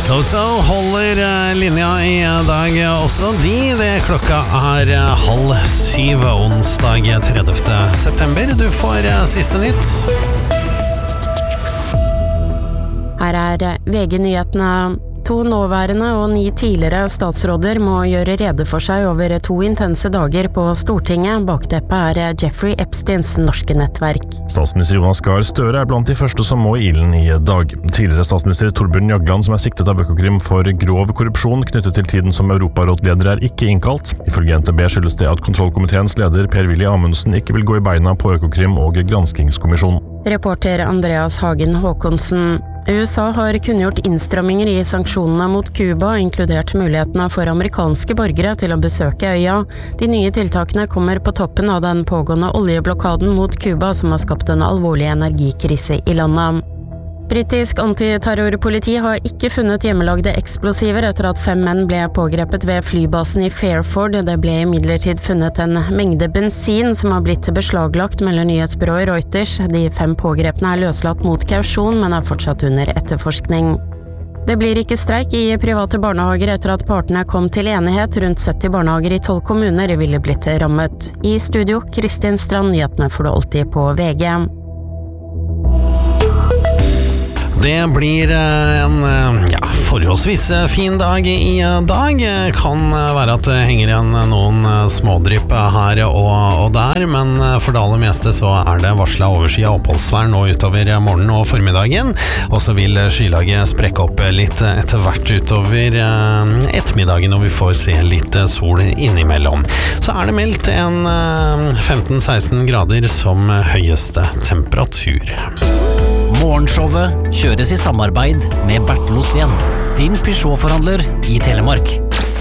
Toto holder linja i dag også det klokka 6:30 onsdag 30. september. Du får siste nytt. Her VG-nyhetene. 2 nåværende og 9 tidligere statsråder må gjøre rede for seg over 2 intense dager på Stortinget. Bakteppet Jeffrey Epsteins norske nettverk. Statsminister Jonas Gahr Støre blant de første som må i ilden i dag. Tidligere statsminister Torbjørn Jagland, som siktet av Økokrim for grov korrupsjon knyttet til tiden som Europarådleder, ikke innkalt. Ifølge NTB skyldes det at kontrollkomiteens leder Per-Willy Amundsen ikke vil gå i beina på Økokrim og granskingskommisjonen. Reporter Andreas Hagen Håkonsen. USA har kunngjort innstramminger i sanksjonene mot Cuba, inkludert mulighetene for amerikanske borgere til å besøke øya. De nye tiltakene kommer på toppen av den pågående oljeblokaden mot Cuba, som har skapt en alvorlig energikrise i landet. Britisk antiterrorpoliti har ikke funnet hjemmelagde eksplosiver etter at 5 menn ble pågrepet ved flybasen i Fairford. Det ble imidlertid funnet en mengde bensin som har blitt beslaglagt, melder nyhetsbyrået Reuters. De 5 pågrepne løslatt mot kausjon, men er fortsatt under etterforskning. Det blir ikke streik i private barnehager etter at partene kom til enighet. Rundt 70 barnehager i 12 kommuner ville blitt rammet. I studio, Kristin Strand, nyhetene får du alltid på VG. Det blir en forholdsvis fin dag i dag. Kan være at det henger igjen noen smådrypp her og der, men for det aller meste så det varslet overskyet oppholdsvær nå utover morgenen og formiddagen, og så vil skylaget sprekke opp litt etter hvert utover ettermiddagen når vi får se litt sol innimellom. Så det meldt en 15-16 grader som høyeste temperatur. Morgenshowet kjøres i samarbeid med Bertel Osten, din Peugeot-forhandler i Telemark.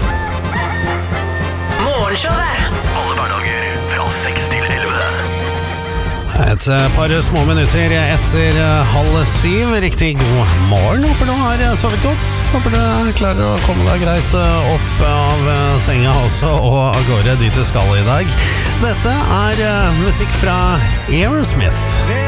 Morgenshowet! Alle hverdager fra 6 til 11. Et par små minutter etter 6:30. Riktig god morgen. Håper du har sovet godt. Håper du klarer å komme deg greit opp av senga også og av gårde dit du skal i dag. Dette musikk fra Aerosmith.